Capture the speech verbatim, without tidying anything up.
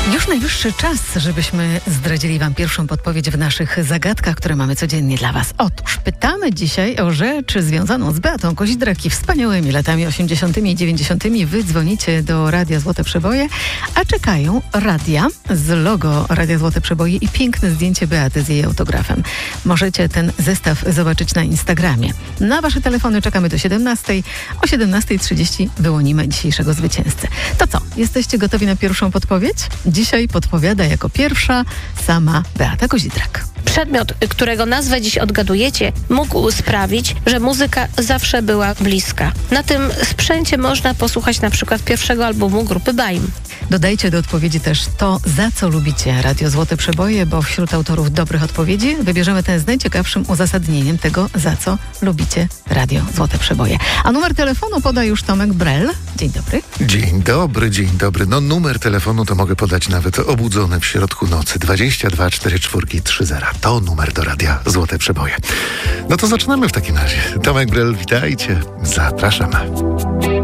Już najwyższy czas, żebyśmy zdradzili Wam pierwszą podpowiedź w naszych zagadkach, które mamy codziennie dla Was. Otóż pytamy dzisiaj o rzecz związaną z Beatą Kozidrak i wspaniałymi latami osiemdziesiątymi i dziewięćdziesiątymi. Wy dzwonicie do Radia Złote Przeboje, a czekają radia z logo Radia Złote Przeboje i piękne zdjęcie Beaty z jej autografem. Możecie ten zestaw zobaczyć na Instagramie. Na Wasze telefony czekamy do siedemnastej. O siedemnastej trzydzieści wyłonimy dzisiejszego zwycięzcę. To co? Jesteście gotowi na pierwszą podpowiedź? Dzisiaj podpowiada jako pierwsza sama Beata Kozidrak. Przedmiot, którego nazwę dziś odgadujecie, mógł sprawić, że muzyka zawsze była bliska. Na tym sprzęcie można posłuchać na przykład pierwszego albumu grupy Baim. Dodajcie do odpowiedzi też to, za co lubicie Radio Złote Przeboje, bo wśród autorów dobrych odpowiedzi wybierzemy ten z najciekawszym uzasadnieniem tego, za co lubicie Radio Złote Przeboje. A numer telefonu poda już Tomek Brel. Dzień dobry. Dzień dobry, dzień dobry. No numer telefonu to mogę podać nawet obudzony w środku nocy. dwadzieścia dwa czterdzieści cztery trzydzieści. To numer do Radia Złote Przeboje. No to zaczynamy w takim razie. Tomek Brel, witajcie. Zapraszam.